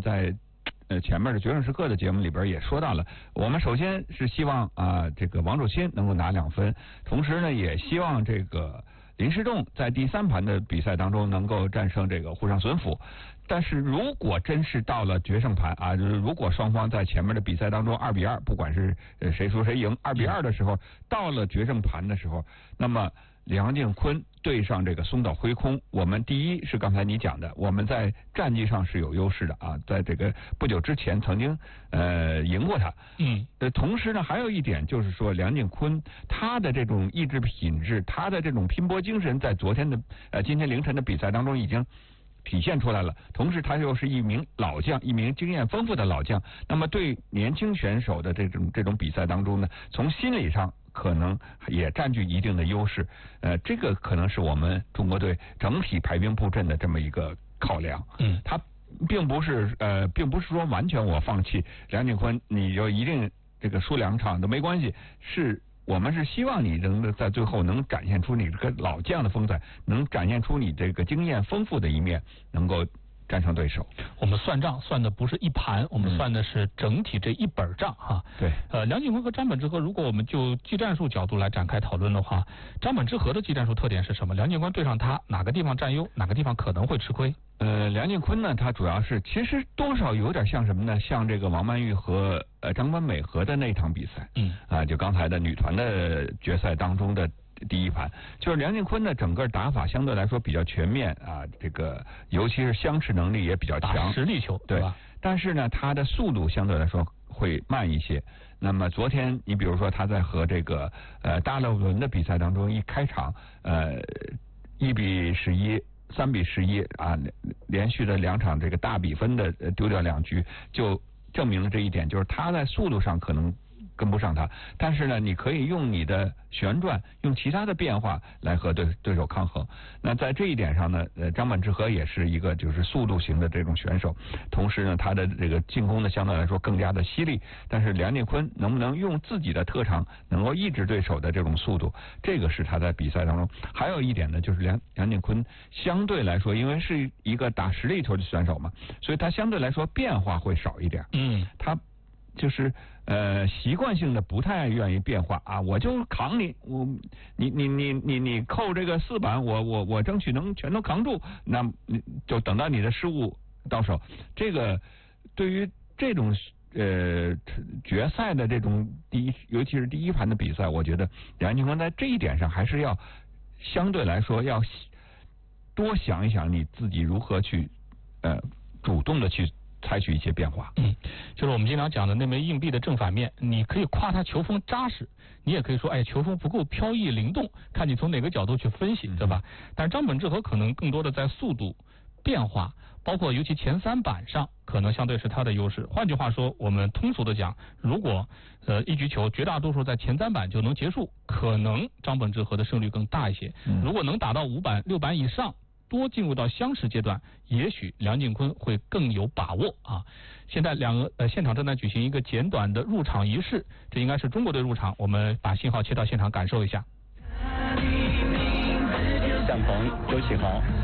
在前面的决胜时刻的节目里边也说到了，我们首先是希望这个王楚钦能够拿2分，同时呢也希望这个林士仲在第3盘的比赛当中能够战胜这个沪上隼辅。但是如果真是到了决胜盘就是如果双方在前面的比赛当中2比2，不管是谁输谁赢2比2的时候，到了决胜盘的时候，那么梁靖昆对上这个松岛辉空，我们第一是刚才你讲的，我们在战绩上是有优势的在这个不久之前曾经赢过他。同时呢，还有一点就是说，梁靖昆他的这种意志品质，他的这种拼搏精神，在今天凌晨的比赛当中已经体现出来了。同时他又是一名老将，一名经验丰富的老将，那么对年轻选手的这种比赛当中呢，从心理上可能也占据一定的优势。这个可能是我们中国队整体排兵布阵的这么一个考量。他并不是说完全我放弃梁靖昆，你就一定这个输2场都没关系，我们是希望你能在最后能展现出你这个老将的风采，能展现出你这个经验丰富的一面，能够战胜对手。 我们算账算的不是一盘，我们算的是整体这一本账对。 梁靖昆和张本智和，如果我们就技战术角度来展开讨论的话，张本智和的技战术特点是什么？梁靖昆对上他哪个地方占优，哪个地方可能会吃亏？ 梁靖昆呢，他主要是其实多少有点像什么呢？像这个王曼玉和张本美和的那场比赛。就刚才的女团的决赛当中的第1盘，就是梁靖昆的整个打法相对来说比较全面这个尤其是相持能力也比较强， 打实力球，对吧？ 但是呢，他的速度相对来说会慢一些。那么昨天你比如说他在和这个大勒伦的比赛当中，一开场1比11。3比11连续的2场这个大比分的丢掉2局，就证明了这一点，就是他在速度上可能跟不上他，但是呢，你可以用你的旋转，用其他的变化来和对手抗衡。那在这一点上呢，张本智和也是一个就是速度型的这种选手，同时呢，他的这个进攻呢相对来说更加的犀利。但是梁靖昆能不能用自己的特长能够抑制对手的这种速度，这个是他在比赛当中。还有一点呢，就是梁靖昆相对来说，因为是一个打实力球的选手嘛，所以他相对来说变化会少一点。他就是习惯性的不太愿意变化我就扛你，你扣这个4板，我争取能全都扛住，那就等到你的失误到手。这个对于这种决赛的这种尤其是第1盘的比赛，我觉得梁靖昆在这一点上还是要相对来说要多想一想你自己如何去主动的去采取一些变化。 就是我们经常讲的那枚硬币的正反面，你可以夸它球风扎实，你也可以说球风不够飘逸灵动，看你从哪个角度去分析，对吧？但是张本智和可能更多的在速度变化，包括尤其前3板上可能相对是他的优势。换句话说，我们通俗的讲，如果一局球绝大多数在前3板就能结束，可能张本智和的胜率更大一些。如果能打到5板6板以上，多进入到相持阶段，也许梁靖昆会更有把握现在现场正在举行一个简短的入场仪式，这应该是中国队入场，我们把信号切到现场感受一下。 向鹏、周启豪